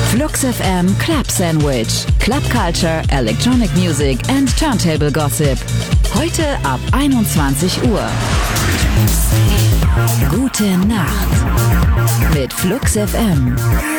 Flux FM Club Sandwich. Club Culture, Electronic Music and Turntable Gossip. Heute ab 21 Uhr. Gute Nacht mit Flux FM.